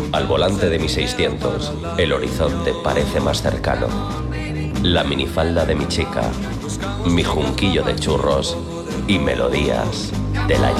Al volante de mi 600, el horizonte parece más cercano. La minifalda de mi chica, mi junquillo de churros y melodías del ayer.